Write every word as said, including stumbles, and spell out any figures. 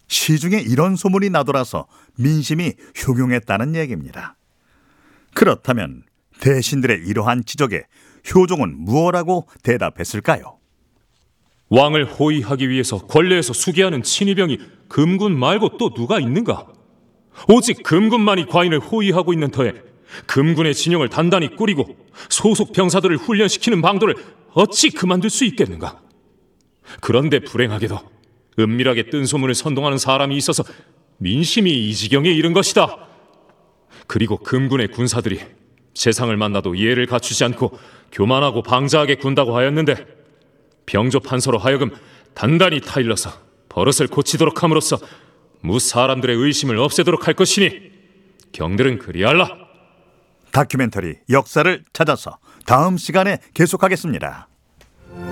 시중에 이런 소문이 나돌아서 민심이 흉흉했다는 얘기입니다. 그렇다면 대신들의 이러한 지적에 효종은 무엇라고 대답했을까요? 왕을 호위하기 위해서 권례에서 수기하는 친위병이 금군 말고 또 누가 있는가? 오직 금군만이 과인을 호위하고 있는 터에 금군의 진영을 단단히 꾸리고 소속 병사들을 훈련시키는 방도를 어찌 그만둘 수 있겠는가? 그런데 불행하게도 은밀하게 뜬 소문을 선동하는 사람이 있어서 민심이 이 지경에 이른 것이다. 그리고 금군의 군사들이 세상을 만나도 예를 갖추지 않고 교만하고 방자하게 군다고 하였는데 병조 판서로 하여금 단단히 타일러서 버릇을 고치도록 함으로써 무 사람들의 의심을 없애도록 할 것이니 경들은 그리할라. 다큐멘터리 역사를 찾아서 다음 시간에 계속하겠습니다.